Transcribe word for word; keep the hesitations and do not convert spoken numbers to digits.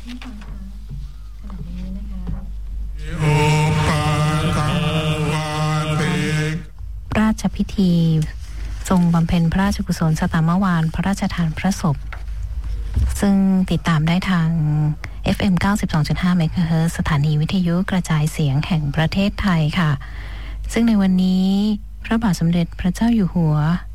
ราชพิธีทรงบำเพ็ญพระราชกุศลสตามวาลพระราชทานพระศพซึ่งติดตามได้ทาง เอฟ เอ็ม เก้าสิบสองจุดห้า เมกะเฮิรตซ์ สถานีวิทยุกระจายเสียงแห่งประเทศไทยค่ะซึ่งในวันนี้พระบาทสมเด็จพระเจ้าอยู่หัว